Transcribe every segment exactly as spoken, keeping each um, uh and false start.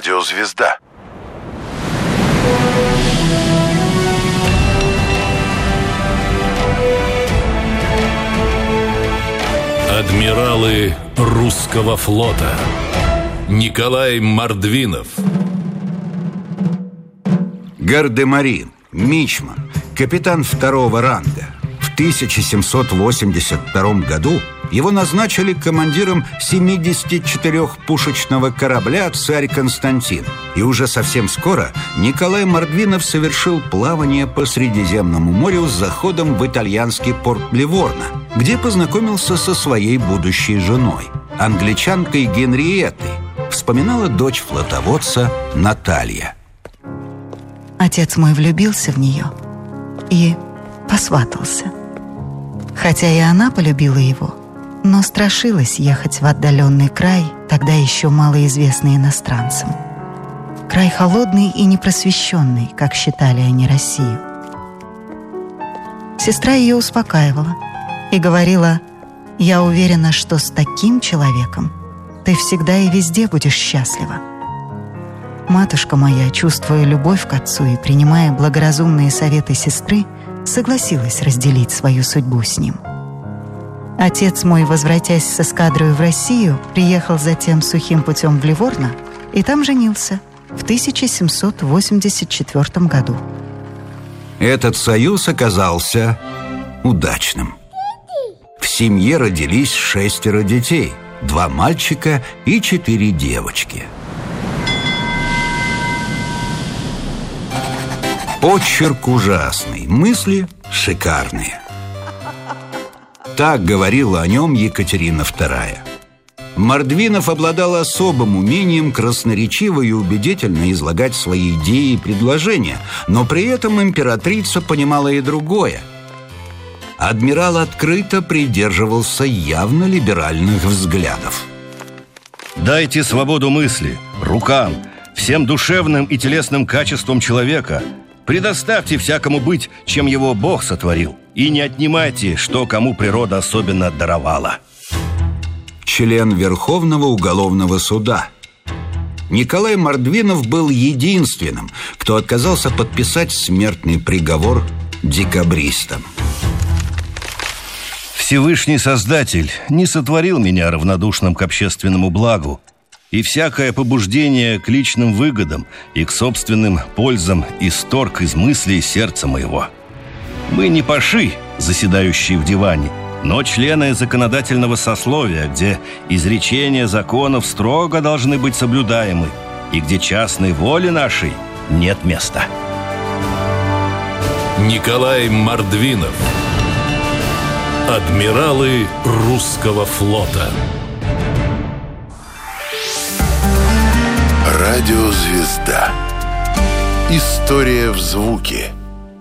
Радиозвезда. Адмиралы русского флота. Николай Мордвинов. Гардемарин, мичман, капитан второго ранга. В тысяча семьсот восемьдесят втором году его назначили командиром семидесятичетырёхпушечного корабля «Царь Константин». И уже совсем скоро Николай Мордвинов совершил плавание по Средиземному морю с заходом в итальянский порт Ливорно, где познакомился со своей будущей женой, англичанкой Генриеттой, вспоминала дочь флотоводца Наталья. Отец мой влюбился в нее и посватался. Хотя и она полюбила его, но страшилась ехать в отдаленный край, тогда еще малоизвестный иностранцам. Край холодный и непросвещенный, как считали они Россию. Сестра ее успокаивала и говорила: «Я уверена, что с таким человеком ты всегда и везде будешь счастлива». Матушка моя, чувствуя любовь к отцу и принимая благоразумные советы сестры, согласилась разделить свою судьбу с ним. Отец мой, возвратясь с эскадрой в Россию, приехал затем сухим путем в Ливорно и там женился в тысяча семьсот восемьдесят четвёртом году. Этот союз оказался удачным. В семье родились шестеро детей, два мальчика и четыре девочки. Почерк ужасный, мысли шикарные. Так говорила о нем Екатерина вторая. Мордвинов обладал особым умением красноречиво и убедительно излагать свои идеи и предложения, но при этом императрица понимала и другое. Адмирал открыто придерживался явно либеральных взглядов. Дайте свободу мысли, рукам, всем душевным и телесным качествам человека. Предоставьте всякому быть, чем его Бог сотворил, и не отнимайте, что кому природа особенно даровала. Член Верховного уголовного суда. Николай Мордвинов был единственным, кто отказался подписать смертный приговор декабристам. Всевышний Создатель не сотворил меня равнодушным к общественному благу, и всякое побуждение к личным выгодам и к собственным пользам исторг из мыслей сердца моего. Мы не паши, заседающие в диване, но члены законодательного сословия, где изречения законов строго должны быть соблюдаемы и где частной воле нашей нет места. Николай Мордвинов. Адмиралы русского флота. Радиозвезда. История в звуке.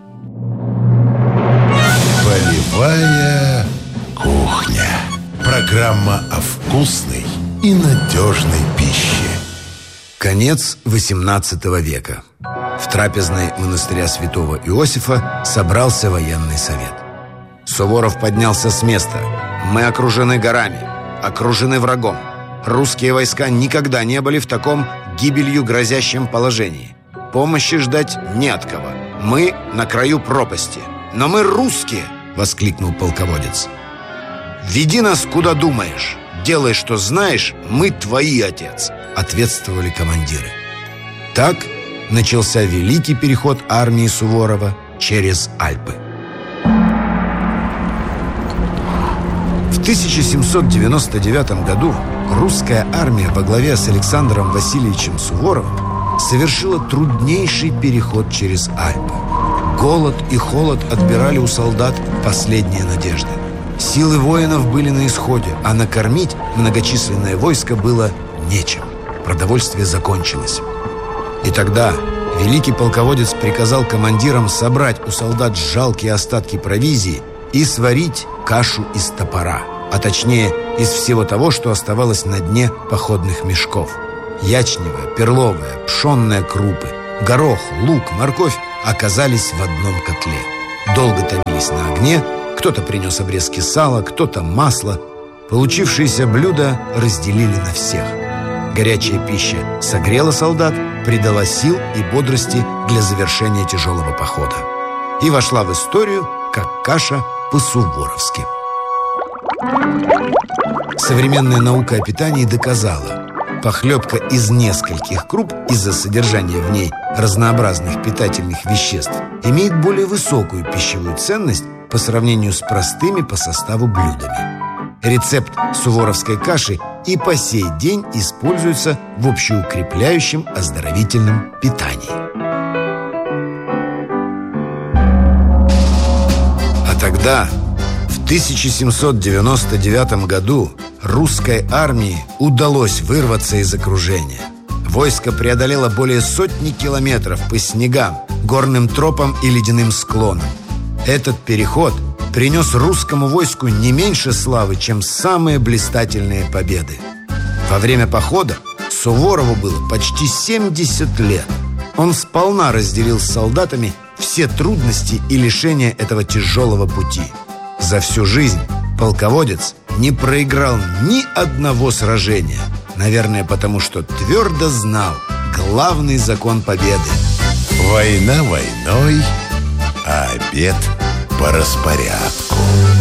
Полевая кухня. Программа о вкусной и надежной пище. Конец восемнадцатого века. В трапезной монастыря святого Иосифа собрался военный совет. Суворов поднялся с места. Мы окружены горами, окружены врагом. Русские войска никогда не были в таком гибелью грозящем положении. Помощи ждать не от кого. Мы на краю пропасти. Но мы русские, воскликнул полководец. Веди нас куда думаешь. Делай, что знаешь, мы твои, отец, ответствовали командиры. Так начался великий переход армии Суворова через Альпы. В тысяча семьсот девяносто девятом году русская армия во главе с Александром Васильевичем Суворовым совершила труднейший переход через Альпы. Голод и холод отбирали у солдат последние надежды. Силы воинов были на исходе, а накормить многочисленное войско было нечем. Продовольствие закончилось. И тогда великий полководец приказал командирам собрать у солдат жалкие остатки провизии и сварить кашу из топора, а точнее из всего того, что оставалось на дне походных мешков. Ячневая, перловая, пшенная крупы, горох, лук, морковь оказались в одном котле. Долго томились на огне, кто-то принес обрезки сала, кто-то масло. Получившееся блюдо разделили на всех. Горячая пища согрела солдат, придала сил и бодрости для завершения тяжелого похода. И вошла в историю как каша по-суворовски. Современная наука о питании доказала, похлебка из нескольких круп из-за содержания в ней разнообразных питательных веществ имеет более высокую пищевую ценность по сравнению с простыми по составу блюдами. Рецепт суворовской каши и по сей день используется в общеукрепляющем оздоровительном питании. А тогда, в тысяча семьсот девяносто девятом году, русской армии удалось вырваться из окружения. Войско преодолело более сотни километров по снегам, горным тропам и ледяным склонам. Этот переход принес русскому войску не меньше славы, чем самые блистательные победы. Во время похода Суворову было почти семьдесят лет. Он сполна разделил с солдатами все трудности и лишения этого тяжелого пути. За всю жизнь полководец не проиграл ни одного сражения. Наверное, потому что твердо знал главный закон победы. Война войной, а обед по распорядку.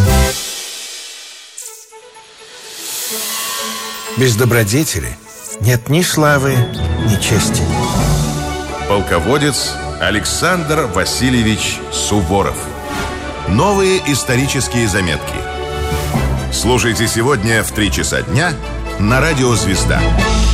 Без добродетели нет ни славы, ни чести. Полководец Александр Васильевич Суворов. Новые исторические заметки. Слушайте сегодня в три часа дня на радио «Звезда».